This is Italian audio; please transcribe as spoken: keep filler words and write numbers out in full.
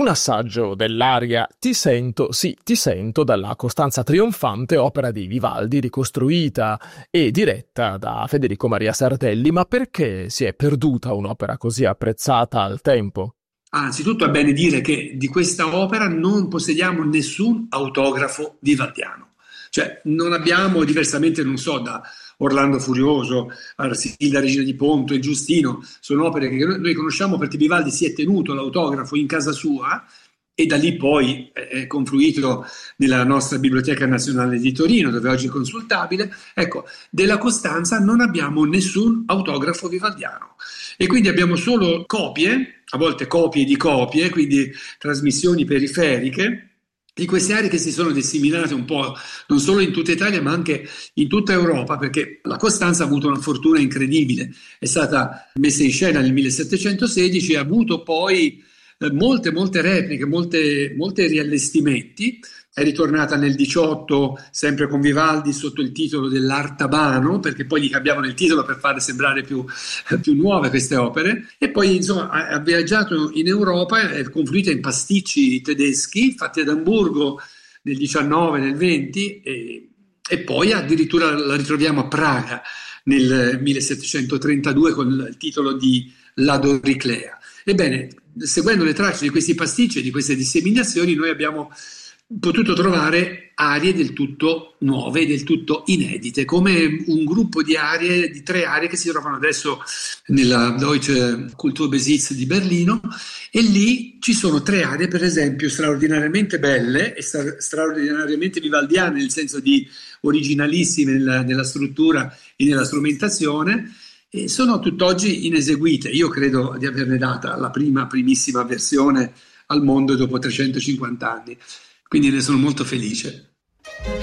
Un assaggio dell'aria Ti sento, sì, ti sento dalla Costanza trionfante, opera di Vivaldi ricostruita e diretta da Federico Maria Sardelli. Ma perché si è perduta un'opera così apprezzata al tempo? Anzitutto è bene dire che di questa opera non possediamo nessun autografo vivaldiano, cioè non abbiamo, diversamente non so, da Orlando Furioso, Arsilda Regina di Ponto e Giustino, sono opere che noi conosciamo perché Vivaldi si è tenuto l'autografo in casa sua e da lì poi è confluito nella nostra Biblioteca Nazionale di Torino, dove oggi è consultabile. Ecco, della Costanza non abbiamo nessun autografo vivaldiano e quindi abbiamo solo copie, a volte copie di copie, quindi trasmissioni periferiche di queste aree che si sono disseminate un po' non solo in tutta Italia ma anche in tutta Europa, perché la Costanza ha avuto una fortuna incredibile, è stata messa in scena nel millesettecentosedici e ha avuto poi eh, molte molte repliche, molte, molte riallestimenti. È ritornata nel diciotto sempre con Vivaldi sotto il titolo dell'Artabano, perché poi gli cambiavano il titolo per farle sembrare più, più nuove queste opere, e poi insomma ha viaggiato in Europa, è confluita in pasticci tedeschi fatti ad Amburgo nel diciannove, nel venti e, e poi addirittura la ritroviamo a Praga nel millesettecentotrentadue con il titolo di La Doriclea. Ebbene, seguendo le tracce di questi pasticci e di queste disseminazioni, noi abbiamo potuto trovare arie del tutto nuove, del tutto inedite, come un gruppo di arie, di tre arie che si trovano adesso nella Deutsche Kulturbesitz di Berlino, e lì ci sono tre arie, per esempio, straordinariamente belle e stra- straordinariamente vivaldiane, nel senso di originalissime nella, nella struttura e nella strumentazione, e sono tutt'oggi ineseguite. Io credo di averne data la prima, primissima versione al mondo dopo trecentocinquanta anni. Quindi ne sono molto felice.